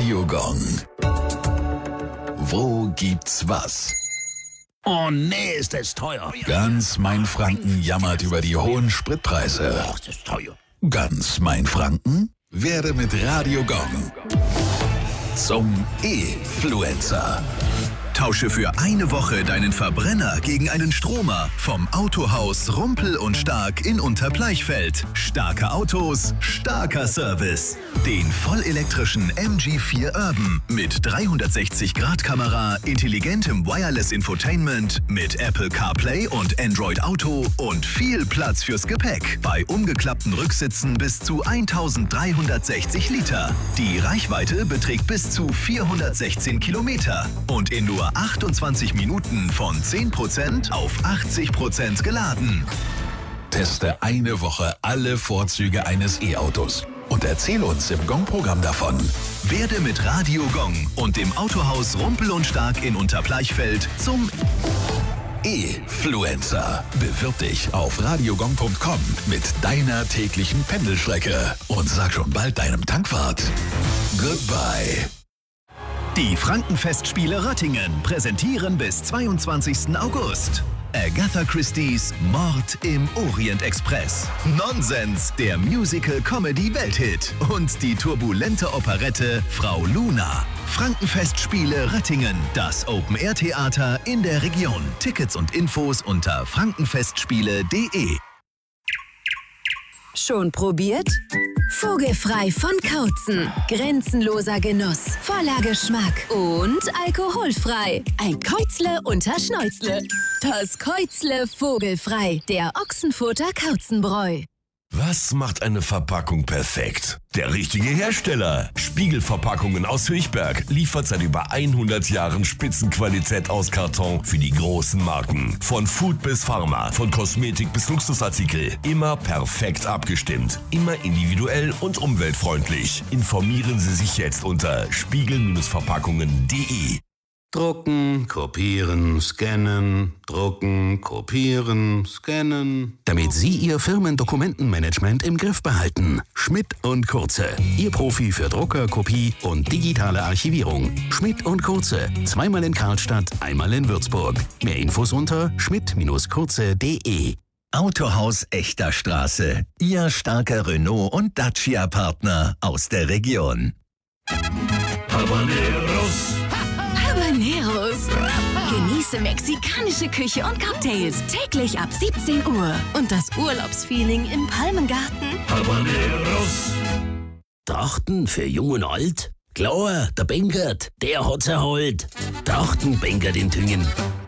Radio Gong. Wo gibt's was? Oh nee, ist das teuer. Ganz Mainfranken jammert über die hohen Spritpreise. Ach, das ist teuer. Ganz Mainfranken werde mit Radio Gong zum E-Fluencer. Tausche für eine Woche deinen Verbrenner gegen einen Stromer vom Autohaus Rumpel und Stark in Unterbleichfeld. Starke Autos, starker Service. Den vollelektrischen MG4 Urban mit 360-Grad-Kamera, intelligentem Wireless Infotainment mit Apple CarPlay und Android Auto und viel Platz fürs Gepäck. Bei umgeklappten Rücksitzen bis zu 1360 Liter. Die Reichweite beträgt bis zu 416 Kilometer und in nur 28 Minuten von 10% auf 80% geladen. Teste eine Woche alle Vorzüge eines E-Autos und erzähl uns im Gong-Programm davon. Werde mit Radio Gong und dem Autohaus Rumpel und Stark in Unterbleichfeld zum E-Fluencer. Bewirb dich auf radiogong.com mit deiner täglichen Pendelstrecke und sag schon bald deinem Tankwart Goodbye. Die Frankenfestspiele Röttingen präsentieren bis 22. August Agatha Christie's Mord im Orient Express, Nonsens, der Musical-Comedy-Welthit und die turbulente Operette Frau Luna. Frankenfestspiele Röttingen, das Open-Air-Theater in der Region. Tickets und Infos unter frankenfestspiele.de. Schon probiert? Vogelfrei von Kautzen. Grenzenloser Genuss, voller Geschmack und alkoholfrei. Ein Käuzle unter Schnäuzle. Das Käuzle vogelfrei. Der Ochsenfurter Kauzenbräu. Was macht eine Verpackung perfekt? Der richtige Hersteller. Spiegelverpackungen aus Höchberg liefert seit über 100 Jahren Spitzenqualität aus Karton für die großen Marken. Von Food bis Pharma, von Kosmetik bis Luxusartikel. Immer perfekt abgestimmt. Immer individuell und umweltfreundlich. Informieren Sie sich jetzt unter spiegel-verpackungen.de. Drucken, kopieren, scannen, drucken, kopieren, scannen. Damit Sie Ihr Firmendokumentenmanagement im Griff behalten. Schmidt & Kurze. Ihr Profi für Drucker, Kopie und digitale Archivierung. Schmidt & Kurze. Zweimal in Karlstadt, einmal in Würzburg. Mehr Infos unter schmidt-kurze.de. Autohaus Echter Straße. Ihr starker Renault- und Dacia-Partner aus der Region. Habaneros. Habaneros. Genieße mexikanische Küche und Cocktails täglich ab 17 Uhr. Und das Urlaubsfeeling im Palmengarten. Habaneros. Trachten für Jung und Alt? Klar, der Benkert, der hat's erholt. Trachten Benkert in Tüngen.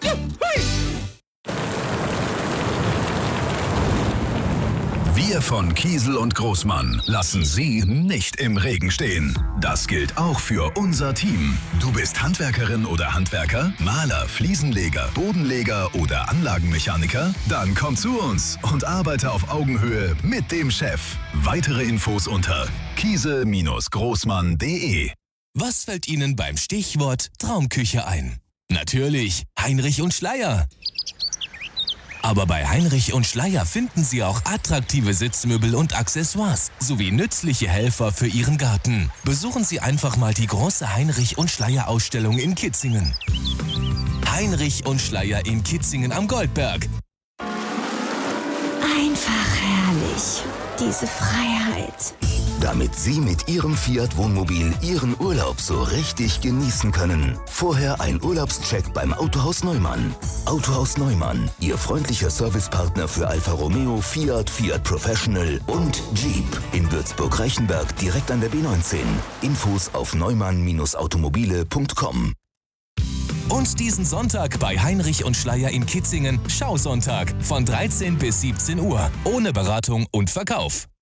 Wir von Kiesel und Großmann lassen Sie nicht im Regen stehen. Das gilt auch für unser Team. Du bist Handwerkerin oder Handwerker, Maler, Fliesenleger, Bodenleger oder Anlagenmechaniker? Dann komm zu uns und arbeite auf Augenhöhe mit dem Chef. Weitere Infos unter kiesel-großmann.de. Was fällt Ihnen beim Stichwort Traumküche ein? Natürlich Heinrich und Schleier. Aber bei Heinrich und Schleier finden Sie auch attraktive Sitzmöbel und Accessoires sowie nützliche Helfer für Ihren Garten. Besuchen Sie einfach mal die große Heinrich und Schleier Ausstellung in Kitzingen. Heinrich und Schleier in Kitzingen am Goldberg. Einfach herrlich. Diese Freiheit. Damit Sie mit Ihrem Fiat Wohnmobil Ihren Urlaub so richtig genießen können. Vorher ein Urlaubscheck beim Autohaus Neumann. Autohaus Neumann, Ihr freundlicher Servicepartner für Alfa Romeo, Fiat, Fiat Professional und Jeep. In Würzburg-Reichenberg direkt an der B19. Infos auf neumann-automobile.com. Und diesen Sonntag bei Heinrich und Schleier in Kitzingen Schausonntag von 13 bis 17 Uhr. Ohne Beratung und Verkauf.